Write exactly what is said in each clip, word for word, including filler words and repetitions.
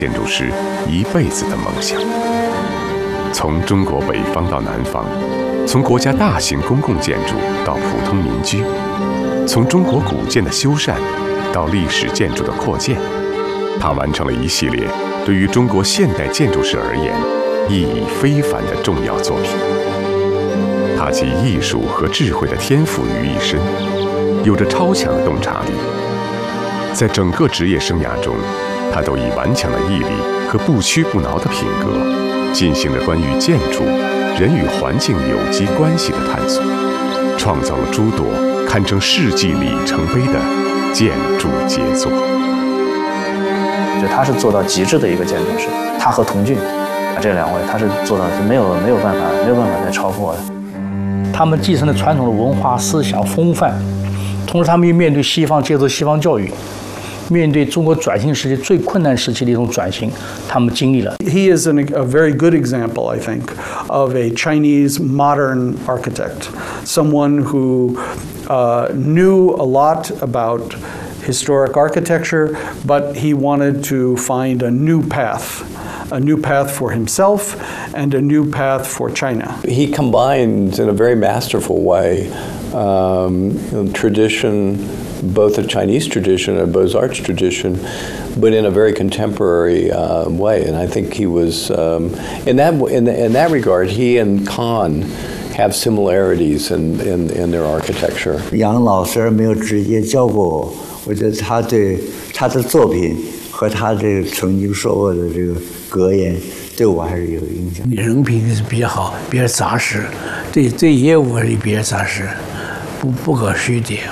建筑师一辈子的梦想。从中国北方到南方，从国家大型公共建筑到普通民居，从中国古建的修缮到历史建筑的扩建，他完成了一系列对于中国现代建筑史而言意义非凡的重要作品。他集艺术和智慧的天赋于一身，有着超强的洞察力。在整个职业生涯中，他都以顽强的毅力和不屈不挠的品格，进行了关于建筑、人与环境有机关系的探索，创造了诸多堪称世纪里程碑的建筑杰作。 我觉得他是做到极致的一个建筑师，他和童俊这两位，他是做到是没有没有办法没有办法再超过的。 他们继承了传统的文化思想风范，同时他们又面对西方，接受西方教育，面对中国转型时期最困难时期的一种转型，他们经历了。 He is an, a very good example, I think, of a Chinese modern architect, someone who uh, knew a lot about historic architecture, but he wanted to find a new path. A new path for himself and a new path for China. He combines in a very masterful way um, tradition, both a Chinese tradition and a Beaux-Arts tradition, but in a very contemporary uh, way. And I think he was, um, in that in, in that regard, he and Kahn have similarities in, in, in their architecture. 杨老师没有直接教过我，我觉得他对他的作品和他这个曾经说过的这个格言，对我还是有影响。 人品是比较好，比较扎实，对对业务也比较扎实，不不可虚点。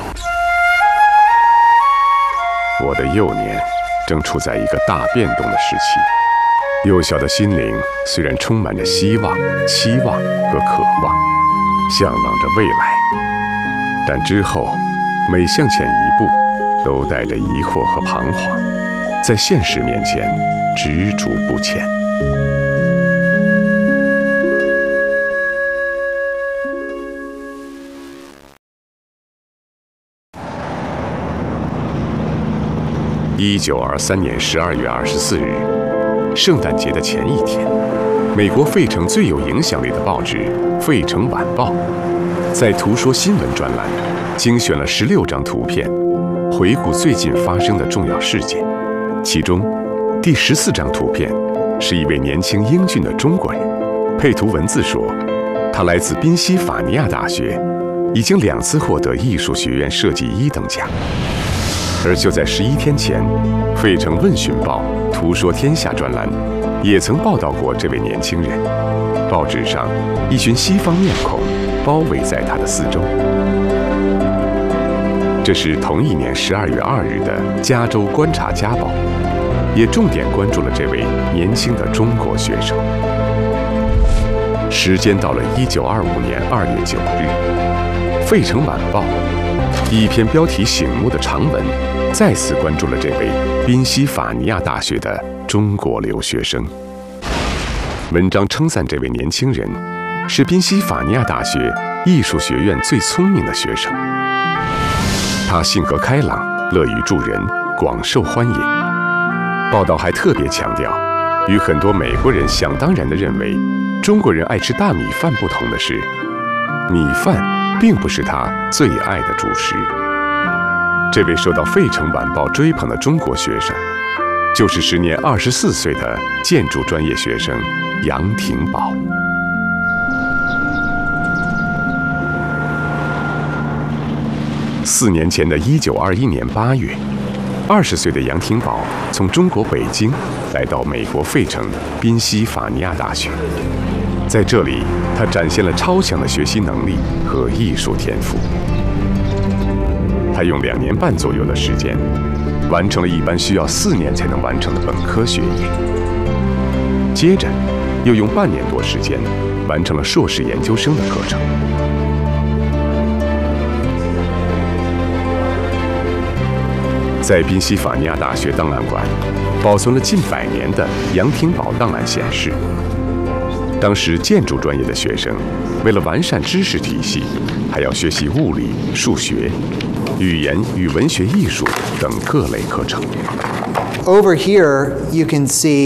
我的幼年正处在一个大变动的时期，幼小的心灵虽然充满着希望、期望和渴望，向往着未来，但之后每向前一步，都带着疑惑和彷徨，在现实面前执着不前。一九二三年十二月二十四日，圣诞节的前一天，美国费城最有影响力的报纸《费城晚报》在图说新闻专栏精选了十六张图片，回顾最近发生的重要事件。其中，第十四张图片是一位年轻英俊的中国人，配图文字说，他来自宾夕法尼亚大学，已经两次获得艺术学院设计一等奖。而就在十一天前，《费城问讯报》图说天下专栏也曾报道过这位年轻人。报纸上一群西方面孔包围在他的四周。这是同一年十二月二日的《加州观察家报》，也重点关注了这位年轻的中国学生。时间到了一九二五年二月九日，《费城晚报》一篇标题醒目的长文，再次关注了这位宾夕法尼亚大学的中国留学生。文章称赞这位年轻人是宾夕法尼亚大学艺术学院最聪明的学生。他性格开朗，乐于助人，广受欢迎。报道还特别强调，与很多美国人想当然地认为中国人爱吃大米饭不同的是，米饭并不是他最爱的主食。这位受到《费城晚报》追捧的中国学生，就是时年二十四岁的建筑专业学生杨廷宝。四年前的一九二一年八月，二十岁的杨廷宝从中国北京来到美国费城宾夕法尼亚大学。在这里，他展现了超强的学习能力和艺术天赋。他用两年半左右的时间，完成了一般需要四年才能完成的本科学业。接着，又用半年多时间，完成了硕士研究生的课程。在宾夕法尼亚大学档案馆，保存了近百年的杨廷宝档案显示，当时建筑专业的学生为了完善知识体系，还要学习物理、数学、语言与文学艺术等各类课程。 Over here, you can see